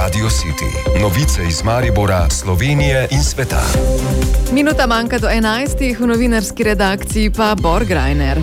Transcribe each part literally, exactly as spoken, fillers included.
Radio City. Novice iz Maribora, Slovenije in sveta. Minuta manjka do enajstih, v novinarski redakciji pa Bor Grajner.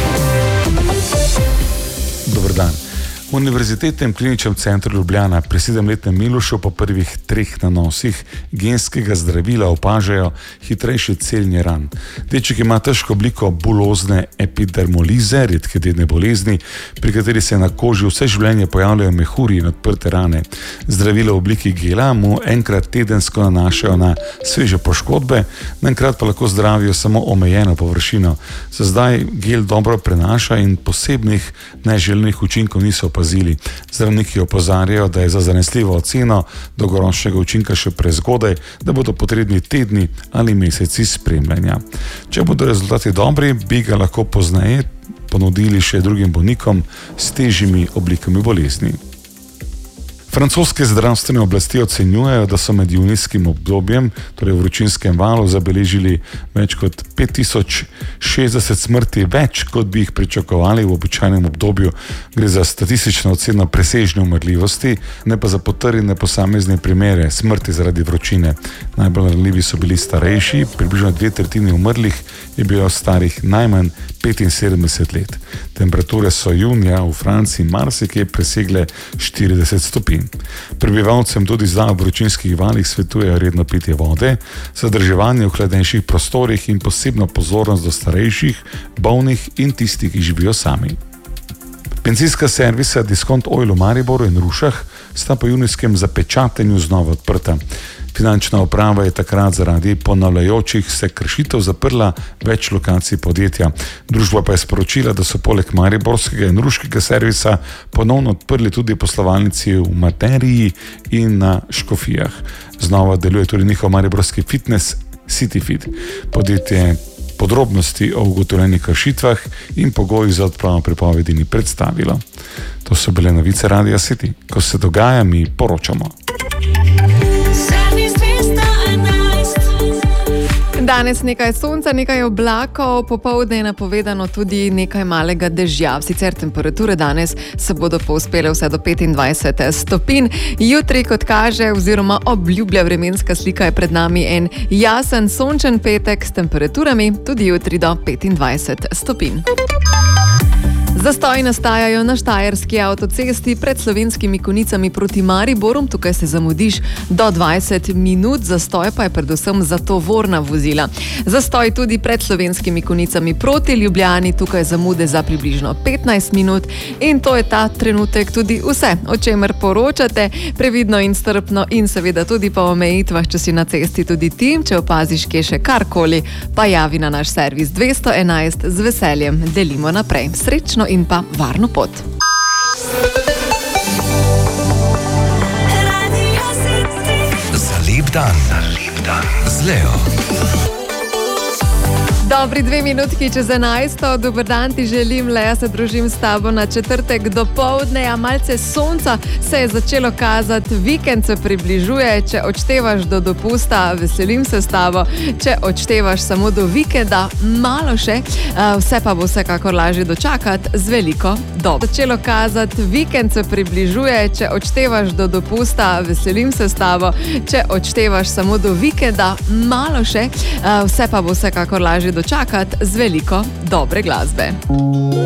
Dober dan. V Univerzitetnem kliničnem centru Ljubljana pri sedemletnem Milošu po prvih treh nanosih genskega zdravila opažajo hitrejše celjenje ran. Deček ima težko obliko bulozne epidermolize, redke dedne bolezni, pri kateri se na koži vse življenje pojavljajo mehurji in odprte rane. Zdravila v obliki gela mu enkrat tedensko nanašajo na sveže poškodbe, enkrat pa lahko zdravijo samo omejeno površino. Za zdaj gel dobro prenaša in posebnih neželenih učinkov niso opazili. Zdravniki opozarjajo, da je za zanesljivo oceno dolgoročnega učinka še prezgodaj, da bodo potrebni tedni ali meseci spremljanja. Če bodo rezultati dobri, bi ga lahko pozneje ponudili še drugim bolnikom s težjimi oblikami bolezni. Francoske zdravstvene oblasti ocenjujejo, da so med junijskim obdobjem, torej v vročinskem valu, zabeležili več kot pet tisoč šestdeset smrti, več kot bi jih pričakovali v običajnem obdobju. Gre za statistično oceno presežne umrljivosti, ne pa za potrjene posamezne primere smrti zaradi vročine. Najbolj ranljivi so bili starejši, približno dve tretjini umrlih je bilo starih najmanj petinsedemdeset let. Temperature so junija v Franciji marsikje presegle štirideset stopinj. Prebivalcem tudi zdaj v vročinskih valih svetujejo redno pitje vode, zadrževanje v hladnejših prostorih in posebno pozornost do starejših, bolnih in tistih, ki živijo sami. Bencinska servisa Discount Oil v Mariboru in Rušah sta po junijskem zapečatenju znova odprta. Finančna uprava je takrat zaradi ponavljajočih se kršitev zaprla več lokacij podjetja. Družba pa je sporočila, da so poleg mariborskega in ruškega servisa ponovno odprli tudi poslovalnici v Materiji in na Škofijah. Znova deluje tudi njihov mariborski fitness CityFit. Podjetje podrobnosti o ugotovljenih kršitvah in pogojih za odpravo prepovedi ni predstavilo. To so bile novice Radia City. Ko se dogaja, mi poročamo. Danes nekaj sonca, nekaj oblakov, popoldne je napovedano tudi nekaj malega dežja. Sicer temperature danes se bodo povzpele vse do petindvajset stopinj. Jutri, kot kaže oziroma obljublja vremenska slika, je pred nami en jasen sončen petek s temperaturami tudi jutri do petindvajset stopinj. Zastoji nastajajo na štajerski avtocesti pred Slovenskimi Konjicami proti Mariboru. Tukaj se zamudiš do dvajset minut, zastoj pa je predvsem za tovorna vozila. Zastoj tudi pred Slovenskimi Konjicami proti Ljubljani, tukaj zamude za približno petnajst minut in to je ta trenutek tudi vse, o čemer poročate. Previdno in strpno in seveda tudi po omejitvah, če si na cesti tudi ti, če opaziš kje še karkoli, pa javi na naš servis dvesto enajst, z veseljem delimo naprej. Srečno in pa varno pot. Za lep dan. Za lep dan. Z Leo. Dobri dve minutki čez enajsto, dober dan ti želim, Lea se družim s tabo na četrtek dopoldne, a malce sonca se je začelo kazati, vikend se približuje, če odštevaš do dopusta, veselim se s tabo, če odštevaš samo do vikenda, malo še, vse pa bo vsekakor lažje dočakati z veliko dobo. Začelo kazati, vikend se približuje, če odštevaš do dopusta, veselim se s tabo, če odštevaš samo do vikenda, malo še, vse pa bo vsekakor lažje dočakati z veliko dobre glasbe.